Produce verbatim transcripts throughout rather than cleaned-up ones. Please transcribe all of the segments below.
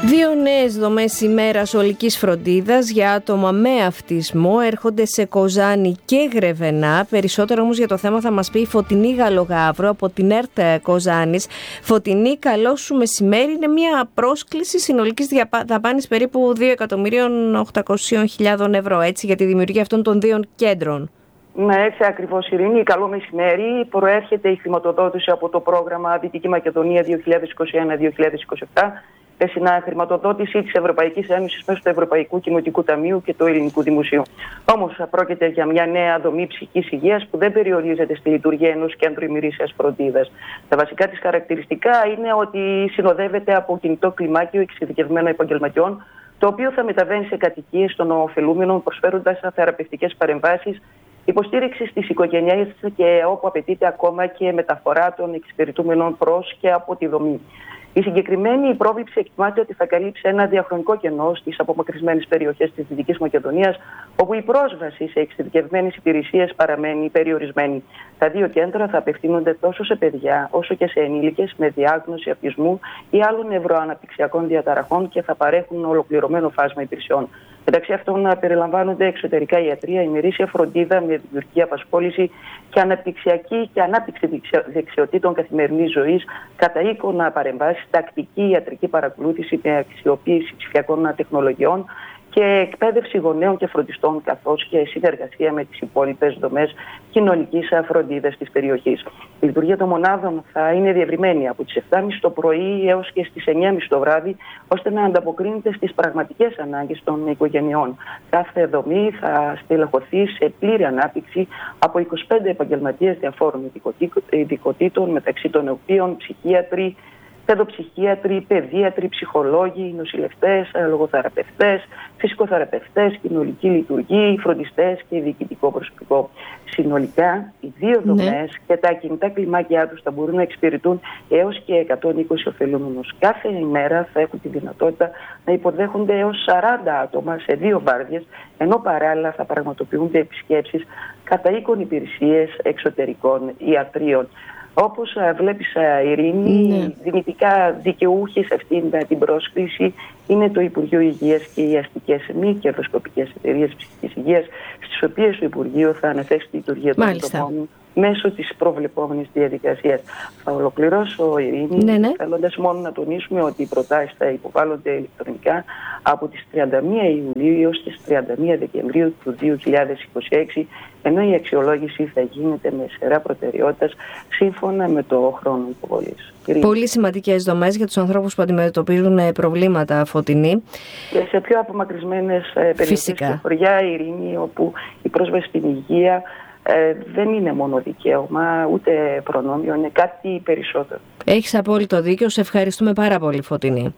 Δύο νέες δομές ημέρας ολικής φροντίδας για άτομα με αυτισμό έρχονται σε Κοζάνη και Γρεβενά. Περισσότερο όμως για το θέμα θα μας πει η Φωτεινή Γαλογαύρου από την ΕΡΤ Κοζάνης. Φωτεινή, καλό σου μεσημέρι. Είναι μια πρόσκληση συνολικής δαπάνης περίπου δύο εκατομμύρια οκτακόσιες χιλιάδες ευρώ, έτσι, για τη δημιουργία αυτών των δύο κέντρων. Ναι, έτσι ακριβώς, Ειρήνη. Καλό μεσημέρι. Προέρχεται η χρηματοδότηση από το πρόγραμμα Δυτική Μακεδονία δύο χιλιάδες είκοσι ένα δύο χιλιάδες είκοσι επτά. Πέσινα χρηματοδότηση της Ευρωπαϊκής Ένωσης μέσω του Ευρωπαϊκού Κοινοτικού Ταμείου και του Ελληνικού Δημοσίου. Όμως, πρόκειται για μια νέα δομή ψυχικής υγείας που δεν περιορίζεται στη λειτουργία ενός κέντρου ημερήσιας φροντίδας. Τα βασικά της χαρακτηριστικά είναι ότι συνοδεύεται από κινητό κλιμάκιο εξειδικευμένων επαγγελματιών, το οποίο θα μεταβαίνει σε κατοικίες των ωφελούμενων, προσφέροντας θεραπευτικές παρεμβάσεις, υποστήριξη στις οικογένειες και όπου απαιτείται ακόμα και μεταφορά των εξυπηρετούμενων προς και από τη δομή. Η συγκεκριμένη πρόβληψη εκτιμάται ότι θα καλύψει ένα διαχρονικό κενό στις απομακρυσμένες περιοχές της Δυτικής Μακεδονίας, όπου η πρόσβαση σε εξειδικευμένες υπηρεσίες παραμένει περιορισμένη. Τα δύο κέντρα θα απευθύνονται τόσο σε παιδιά όσο και σε ενήλικες με διάγνωση αυτισμού ή άλλων νευροαναπτυξιακών διαταραχών και θα παρέχουν ολοκληρωμένο φάσμα υπηρεσιών. Μεταξύ αυτών περιλαμβάνονται εξωτερικά ιατρία, ημερήσια φροντίδα με δημιουργική απασχόληση και αναπτυξιακή και ανάπτυξη δεξιοτήτων καθημερινής ζωής, κατά οίκονα παρεμβάσεις, τακτική ιατρική παρακολούθηση με αξιοποίηση ψηφιακών τεχνολογιών και εκπαίδευση γονέων και φροντιστών, καθώς και συνεργασία με τις υπόλοιπες δομές κοινωνικής φροντίδας της περιοχής. Η λειτουργία των μονάδων θα είναι διευρυμένη από τις επτά και μισή το πρωί έως και στις εννιά και μισή το βράδυ, ώστε να ανταποκρίνεται στις πραγματικές ανάγκες των οικογενειών. Κάθε δομή θα στελεχωθεί σε πλήρη ανάπτυξη από είκοσι πέντε επαγγελματίες διαφόρων ειδικοτήτων, μεταξύ των οποίων ψυχίατροι, παιδοψυχίατροι, παιδίατροι, ψυχολόγοι, νοσηλευτές, λογοθεραπευτές, φυσικοθεραπευτές, κοινωνικοί λειτουργοί, φροντιστές και διοικητικό προσωπικό. Συνολικά, οι δύο δομές ναι. και τα κινητά κλιμάκια τους θα μπορούν να εξυπηρετούν έως και εκατόν είκοσι ωφελούμενους. Κάθε ημέρα θα έχουν τη δυνατότητα να υποδέχονται έως σαράντα άτομα σε δύο βάρδιες, ενώ παράλληλα θα πραγματοποιούνται επισκέψεις κατά οίκων υπηρεσίες εξωτερικών ιατρίων. Όπως βλέπεις, Ειρήνη, ναι. δυνητικά δικαιούχοι σε αυτήν την πρόσκληση είναι το Υπουργείο Υγείας και οι αστικές μη κερδοσκοπικές εταιρείες ψυχικής υγείας, στις οποίες το Υπουργείο θα αναθέσει τη λειτουργία των ατομών μέσω της προβλεπόμενης διαδικασίας. Θα ολοκληρώσω, Ειρήνη, ναι, ναι. θέλοντας μόνο να τονίσουμε ότι οι προτάσεις θα υποβάλλονται ηλεκτρονικά από τις τριάντα μία Ιουλίου έως τις τριάντα μία Δεκεμβρίου του δύο χιλιάδες είκοσι έξι, ενώ η αξιολόγηση θα γίνεται με σειρά προτεραιότητας σύμφωνα με το χρόνο υποβολής. Πολύ σημαντικές δομές για τους ανθρώπους που αντιμετωπίζουν προβλήματα, Φωτεινή. Και σε πιο απομακρυσμένες περιοχές και χωριά, Ειρήνη, όπου η πρόσβαση στην υγεία ε, δεν είναι μόνο δικαίωμα, ούτε προνόμιο, είναι κάτι περισσότερο. Έχεις απόλυτο δίκιο. Σε ευχαριστούμε πάρα πολύ, Φωτεινή.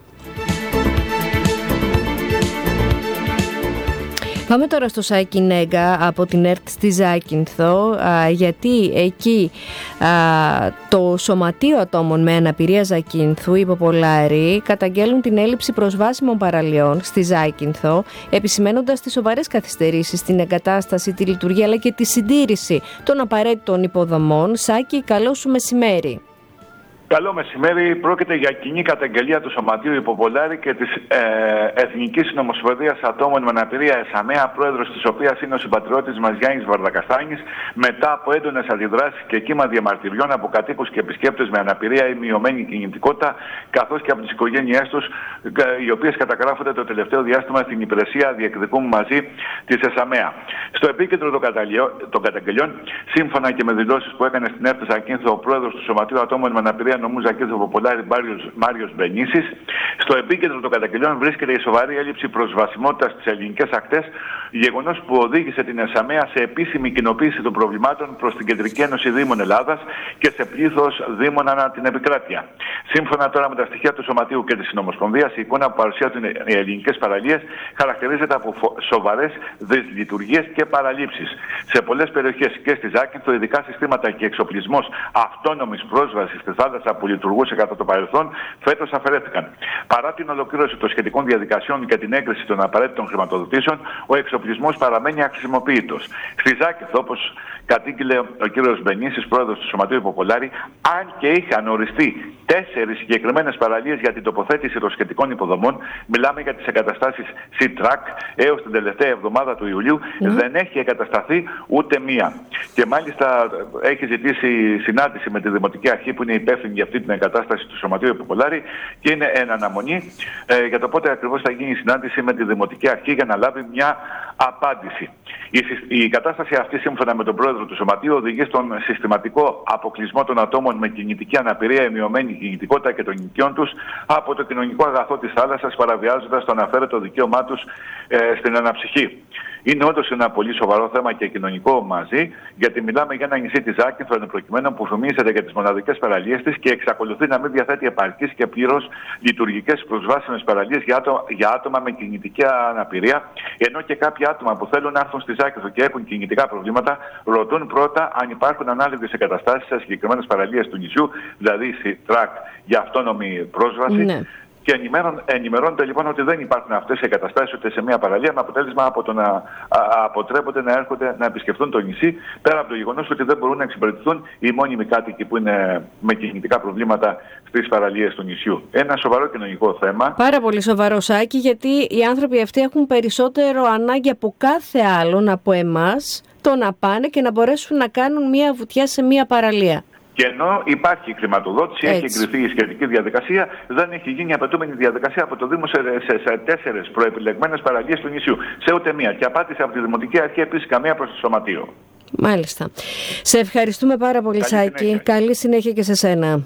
Πάμε τώρα στο Σάκη-Νέγκα από την ΕΡΤ στη Ζάκυνθο, γιατί εκεί α, το Σωματείο Ατόμων με Αναπηρία Ζακύνθου, οι Ποπολάροι, καταγγέλουν την έλλειψη προσβάσιμων παραλιών στη Ζάκυνθο, επισημένοντας τις σοβαρές καθυστερήσεις στην εγκατάσταση, τη λειτουργία αλλά και τη συντήρηση των απαραίτητων υποδομών. Σάκη, καλό σου μεσημέρι. Καλό μεσημέρι. Πρόκειται για κοινή καταγγελία του Σωματείου οι Ποπολάροι και της ε, Εθνικής Συνομοσπονδίας Ατόμων με Αναπηρία ΕΣΑΜΕΑ, πρόεδρος της οποίας είναι ο συμπατριώτης μας Γιάννης Βαρδακαστάνης, μετά από έντονες αντιδράσεις και κύμα διαμαρτυριών από κατοίκους και επισκέπτες με αναπηρία ή μειωμένη κινητικότητα, καθώς και από τις οικογένειές τους, οι οποίες καταγράφονται το τελευταίο διάστημα στην υπηρεσία Διεκδικούμε Μαζί της ΕΣΑΜΕΑ. Στο επίκεντρο των καταγγελιών, σύμφωνα και με δηλώσεις που έκανε στην ΕΡΤ Ζακύνθο ο πρόεδρος του Σωματείου Ατόμων με Αναπηρία νομού Ζακύνθου Ποπολάρη Μάριος Μπενίσης, στο επίκεντρο των καταγγελιών βρίσκεται η σοβαρή έλλειψη προσβασιμότητας στις ελληνικές ακτές, γεγονός που οδήγησε την ΕΣΑΜΕΑ σε επίσημη κοινοποίηση των προβλημάτων προς την Κεντρική Ένωση Δήμων Ελλάδας και σε πλήθος δήμων ανά την επικράτεια. Σύμφωνα τώρα με τα στοιχεία του Σωματείου και της Συνομοσπονδίας, η εικόνα που παρουσιάζουν οι ελληνικές παραλίες χαρακτηρίζεται από σοβαρές δυσλειτουργίες και παραλήψεις. Σε πολλές περιοχές και στη Ζάκυνθο, ειδικά συστήματα και εξοπλισμός αυτόνομης πρόσβασης στη θάλασσα που λειτουργούσε κατά το παρελθόν, φέτος αφαιρέθηκαν. Παρά την ολοκλήρωση των σχετικών διαδικασιών και την έγκριση των απαραίτητων χρηματοδοτήσεων, ο εξοπλισμός παραμένει αχρησιμοποιητός. Στη Ζάκυνθο, όπως κατήγγειλε ο κ. Μπενίσης, πρόεδρος του Σωματείου Υποπολάρη, αν και είχαν οριστεί τέσσερις συγκεκριμένες παραλίες για την τοποθέτηση των σχετικών υποδομών, μιλάμε για τις εγκαταστάσεις Sea-Track, έως την τελευταία εβδομάδα του Ιουλίου, mm. δεν έχει εγκατασταθεί ούτε μία. Και μάλιστα έχει ζητήσει συνάντηση με τη Δημοτική Αρχή, που είναι υπεύθυνη για αυτή την εγκατάσταση του Σωματείου Υποπολάρη, και είναι εν αναμονή ε, για το πότε ακριβώς θα γίνει η συνάντηση με τη Δημοτική Αρχή για να λάβει μια απάντηση. Η, η κατάσταση αυτή, σύμφωνα με τον πρόεδρο του Σωματείου, οδηγεί στον συστηματικό αποκλεισμό των ατόμων με κινητική αναπηρία ή μειωμένη κινητικότητα και των οικειών τους από το κοινωνικό αγαθό της θάλασσας, παραβιάζοντας το αναφέρετο δικαίωμά τους ε, στην αναψυχή. Είναι όντως ένα πολύ σοβαρό θέμα και κοινωνικό μαζί, γιατί μιλάμε για ένα νησί της Ζάκυνθο, εν προκειμένου, που φημίζεται για τις μοναδικές παραλίες της και εξακολουθεί να μην διαθέτει επαρκείς και πλήρως λειτουργικές προσβάσιμες παραλίες για, άτομα, για άτομα με κινητική αναπηρία, ενώ και κάποια άτομα που θέλουν να έρθουν στη Ζάκυνθο και έχουν κινητικά προβλήματα ρωτούν πρώτα αν υπάρχουν ανάλογες εγκαταστάσεις σε συγκεκριμένες παραλίες του νησιού, δηλαδή σε τρακ για αυτόνομη πρόσβαση. Ναι. Και ενημερών, ενημερώνεται λοιπόν ότι δεν υπάρχουν αυτές οι εγκαταστάσεις ούτε σε μια παραλία, με αποτέλεσμα από το να α, αποτρέπονται να έρχονται να επισκεφθούν το νησί, πέρα από το γεγονός ότι δεν μπορούν να εξυπηρετηθούν οι μόνιμοι κάτοικοι που είναι με κινητικά προβλήματα στις παραλίες του νησιού. Ένα σοβαρό κοινωνικό θέμα. Πάρα πολύ σοβαρό, Σάκη, γιατί οι άνθρωποι αυτοί έχουν περισσότερο ανάγκη από κάθε άλλον, από εμάς, το να πάνε και να μπορέσουν να κάνουν μια βουτιά σε μια παραλία. Και ενώ υπάρχει χρηματοδότηση, Έτσι. έχει εγκριθεί η σχετική διαδικασία, δεν έχει γίνει η απαιτούμενη διαδικασία από το Δήμο σε, σε, σε τέσσερις προεπιλεγμένες παραλίες του νησιού. Σε ούτε μία. Και απάντησε από τη Δημοτική Αρχή επίσης καμία προς το Σωματείο. Μάλιστα. Σε ευχαριστούμε πάρα πολύ, Καλή Σάκη. συνέχεια. Καλή συνέχεια και σε σένα.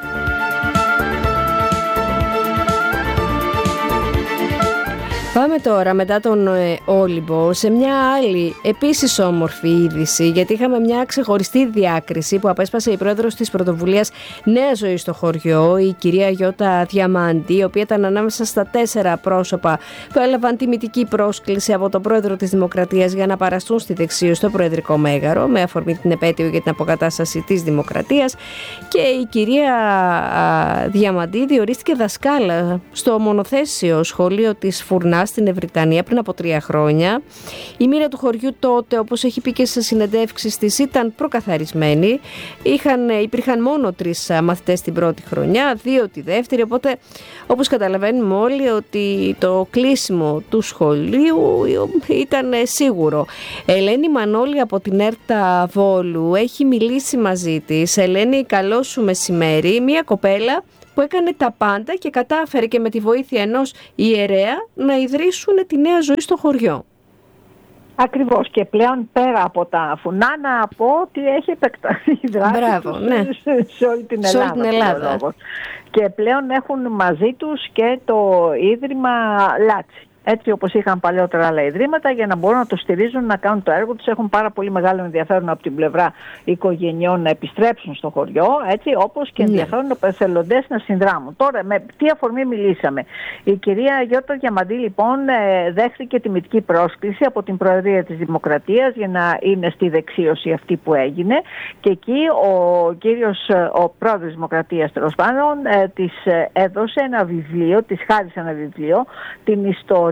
Πάμε τώρα, μετά τον ε, Όλυμπο, σε μια άλλη επίσης όμορφη είδηση, γιατί είχαμε μια ξεχωριστή διάκριση που απέσπασε η πρόεδρος της πρωτοβουλίας Νέα Ζωή στο χωριό, η κυρία Γιώτα Διαμάντη, η οποία ήταν ανάμεσα στα τέσσερα πρόσωπα που έλαβαν τιμητική πρόσκληση από τον πρόεδρο της Δημοκρατίας για να παραστούν στη Δεξίωση στο Προεδρικό Μέγαρο, με αφορμή την επέτειο για την αποκατάσταση της Δημοκρατίας. Και η κυρία α, Διαμάντη διορίστηκε δασκάλα στο μονοθέσιο σχολείο της Φουρνά στην Ευρυτανία πριν από τρία χρόνια. Η μοίρα του χωριού τότε, όπως έχει πει και σε συνεντεύξεις της, ήταν προκαθαρισμένη. Είχαν, υπήρχαν μόνο τρεις μαθητές την πρώτη χρονιά, δύο τη δεύτερη, οπότε όπως καταλαβαίνουμε όλοι ότι το κλείσιμο του σχολείου ήταν σίγουρο. Ελένη Μανώλη από την Έρτα Βόλου έχει μιλήσει μαζί της. Ελένη, καλό σου μεσημέρι. Μια κοπέλα που έκανε τα πάντα και κατάφερε και με τη βοήθεια ενός ιερέα να ιδρύσουν τη Νέα Ζωή στο χωριό. Ακριβώς, και πλέον πέρα από τα φουνά να πω ότι έχει επεκταθεί η δράση Μπράβο, τους ναι. σε, σε όλη την σε Ελλάδα. Όλη την Ελλάδα. Και πλέον έχουν μαζί τους και το Ίδρυμα Λάτσι. Έτσι όπως είχαν παλαιότερα άλλα ιδρύματα, για να μπορούν να το στηρίζουν, να κάνουν το έργο τους. Έχουν πάρα πολύ μεγάλο ενδιαφέρον από την πλευρά οικογενειών να επιστρέψουν στο χωριό, έτσι, όπως και ενδιαφέρον ναι. εθελοντές να συνδράμουν. Τώρα, με τι αφορμή μιλήσαμε? Η κυρία Γιώτα Διαμαντή, λοιπόν, δέχτηκε τιμητική πρόσκληση από την Προεδρία της Δημοκρατίας για να είναι στη δεξίωση αυτή που έγινε. Και εκεί ο κύριος, ο πρόεδρος της Δημοκρατίας, τέλος πάντων, της έδωσε ένα βιβλίο, της χάρισε ένα βιβλίο, την ιστορία.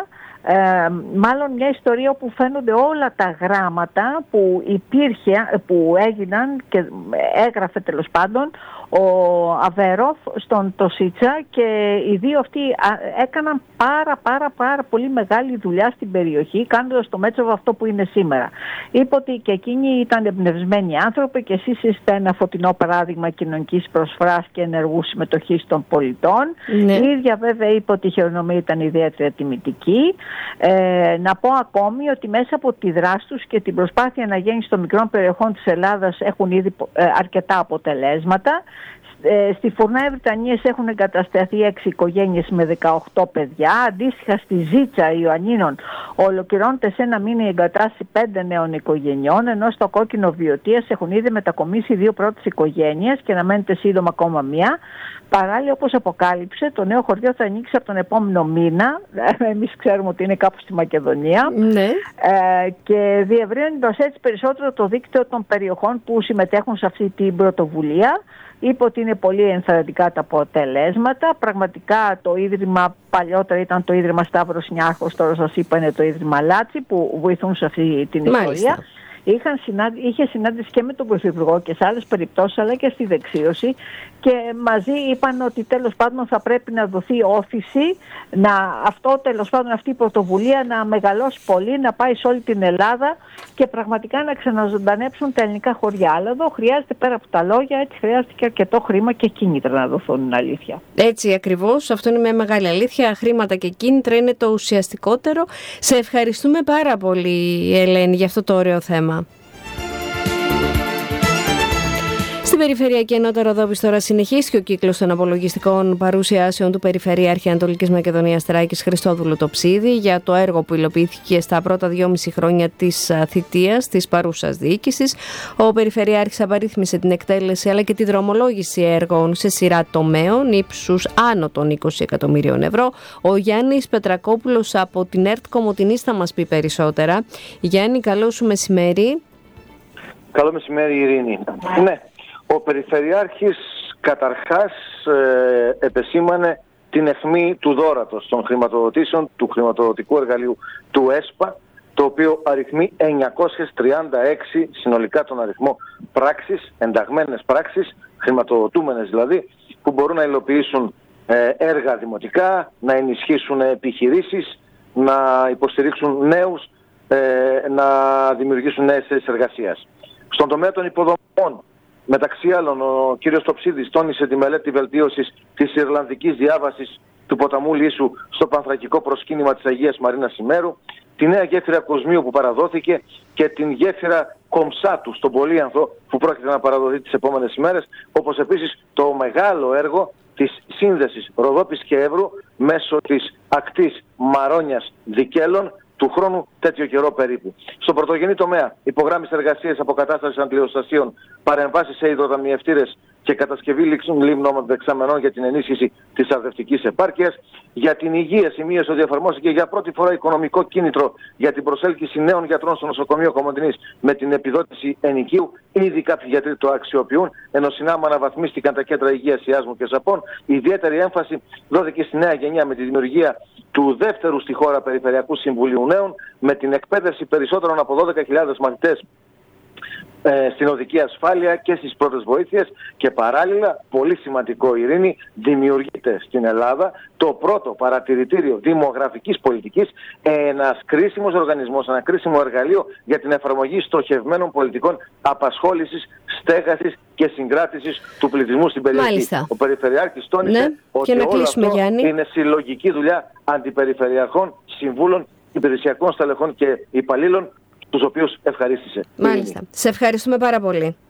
Ε, μάλλον μια ιστορία όπου φαίνονται όλα τα γράμματα που υπήρχε, που έγιναν και έγραφε τέλος πάντων ο Αβέροφ στον Τοσίτσα, και οι δύο αυτοί έκαναν πάρα πάρα πάρα πολύ μεγάλη δουλειά στην περιοχή, κάνοντας το Μέτσοβο αυτό που είναι σήμερα. Είπε ότι και εκείνοι ήταν εμπνευσμένοι άνθρωποι και εσείς είστε ένα φωτεινό παράδειγμα κοινωνικής προσφοράς και ενεργού συμμετοχής των πολιτών. Ναι. Η ίδια βέβαια είπε ότι η χειρονομία ήταν ιδιαίτερα τιμητική. Ε, να πω ακόμη ότι μέσα από τη δράση τους και την προσπάθεια να γίνει των μικρών περιοχών της Ελλάδας έχουν ήδη ε, αρκετά αποτελέσματα. Ε, στη Φουρνά Ευρυτανίας έχουν εγκατασταθεί έξι οικογένειες με δεκαοκτώ παιδιά. Αντίστοιχα στη Ζήτσα Ιωαννίνων ολοκληρώνεται σε ένα μήνα η εγκατάσταση πέντε νέων οικογενειών, ενώ στο Κόκκινο Βιωτίας έχουν ήδη μετακομίσει δύο πρώτες οικογένειες και να μένετε σύντομα ακόμα μία. Παράλληλα, όπως αποκάλυψε, το νέο χωριό θα ανοίξει από τον επόμενο μήνα. Εμείς ξέρουμε ότι είναι κάπου στη Μακεδονία. Ναι. Ε, και διευρύνοντας έτσι περισσότερο το δίκτυο των περιοχών που συμμετέχουν σε αυτή την πρωτοβουλία. είπε ότι είναι πολύ ενθαρρυντικά τα αποτελέσματα. Πραγματικά το Ίδρυμα παλιότερα ήταν το Ίδρυμα Σταύρος Νιάρχος, τώρα σας είπα είναι το Ίδρυμα Λάτσι που βοηθούν σε αυτή την Μάλιστα. ιστορία. Είχαν συνάντηση, είχε συνάντηση και με τον Πρωθυπουργό και σε άλλες περιπτώσεις αλλά και στη δεξίωση και μαζί είπαν ότι τέλος πάντων θα πρέπει να δοθεί όθηση, να, αυτό τέλος πάντων αυτή η πρωτοβουλία να μεγαλώσει πολύ, να πάει σε όλη την Ελλάδα και πραγματικά να ξαναζωντανέψουν τα ελληνικά χωριά. Αλλά εδώ χρειάζεται πέρα από τα λόγια, έτσι χρειάζεται και αρκετό χρήμα και κίνητρα να δοθούν, είναι αλήθεια. Έτσι ακριβώς, αυτό είναι μια μεγάλη αλήθεια. Χρήματα και κίνητρα είναι το ουσιαστικότερο. Σε ευχαριστούμε πάρα πολύ, Ελένη, για αυτό το ωραίο θέμα. Στην Περιφερειακή Ενότητα Ροδόπης τώρα συνεχίστηκε ο κύκλος των απολογιστικών παρουσιάσεων του Περιφερειάρχη Ανατολικής Μακεδονίας Τράκης Χριστόδουλου Τοψίδη για το έργο που υλοποιήθηκε στα πρώτα δυόμιση χρόνια της θητείας της παρούσας διοίκησης. Ο Περιφερειάρχης απαρίθμησε την εκτέλεση αλλά και τη δρομολόγηση έργων σε σειρά τομέων ύψους άνω των είκοσι εκατομμύριων ευρώ. Ο Γιάννης Πετρακόπουλος από την ΕΡΤ Κομοτηνής θα μας πει περισσότερα. Γιάννη, καλό σου μεσημέρι. Καλό μεσημέρι, Ειρήνη. Ναι. Ο Περιφερειάρχης καταρχάς ε, επεσήμανε την αιχμή του δώρατος των χρηματοδοτήσεων του χρηματοδοτικού εργαλείου του ΕΣΠΑ, το οποίο αριθμεί εννιακόσιες τριάντα έξι συνολικά τον αριθμό πράξεις, ενταγμένες πράξεις, χρηματοδοτούμενες δηλαδή, που μπορούν να υλοποιήσουν ε, έργα δημοτικά, να ενισχύσουν επιχειρήσεις, να υποστηρίξουν νέους, ε, να δημιουργήσουν νέες θέσεις εργασίας. Στον τομέα των υποδομών, μεταξύ άλλων, ο κύριος Τοψίδης τόνισε τη μελέτη βελτίωσης της Ιρλανδικής διάβασης του ποταμού Λύσου στο πανθρακικό προσκύνημα της Αγίας Μαρίνας Ημέρου, τη νέα γέφυρα Κοσμίου που παραδόθηκε και την γέφυρα Κομψάτου στον Πολύανθο που πρόκειται να παραδοθεί τις επόμενες ημέρες, όπως επίσης το μεγάλο έργο της σύνδεσης Ροδόπης και Εύρου μέσω της ακτής Μαρόνιας Δικέλων, του χρόνου τέτοιο καιρό περίπου. Στον πρωτογενή τομέα, υπογράμμιση εργασίες αποκατάστασης αντιλιοστασίων, παρεμβάσεις σε υδροταμιευτήρες και κατασκευή λίμνων δεξαμενών για την ενίσχυση της αρδευτικής επάρκειας. Για την υγεία σημείωσε ότι εφαρμόστηκε για πρώτη φορά οικονομικό κίνητρο για την προσέλκυση νέων γιατρών στο νοσοκομείο Κομοτηνής με την επιδότηση ενοικίου. Ήδη κάποιοι γιατροί το αξιοποιούν, ενώ συνάμα αναβαθμίστηκαν τα κέντρα υγείας Ιάσμου και Ζαπών. Ιδιαίτερη έμφαση δόθηκε στη νέα γενιά με τη δημιουργία του δεύτερου στη χώρα Περιφερειακού Συμβουλίου Νέων, με την εκπαίδευση περισσότερων από δώδεκα χιλιάδες μαθητές ε, στην οδική ασφάλεια και στις πρώτες βοήθειες, και παράλληλα, πολύ σημαντικό, Ειρήνη, δημιουργείται στην Ελλάδα το πρώτο παρατηρητήριο δημογραφικής πολιτικής, ένας κρίσιμος οργανισμός, ένα κρίσιμο εργαλείο για την εφαρμογή στοχευμένων πολιτικών απασχόλησης, στέγασης και συγκράτησης του πληθυσμού στην περιοχή. Μάλιστα. Ο Περιφερειάρχης τόνισε ναι. ότι όλο κλείσουμε, αυτό Γιάννη. είναι συλλογική δουλειά αντιπεριφερειακών, συμβούλων, υπηρεσιακών στελεχών και υπαλλήλων, τους οποίους ευχαρίστησε. Μάλιστα. Σε ευχαριστούμε πάρα πολύ.